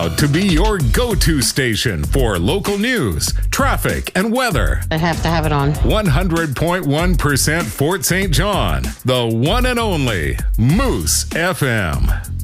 proud to be your go-to station for local news, traffic, and weather. I have to have it on. 100.1% Fort St. John, the one and only Moose FM.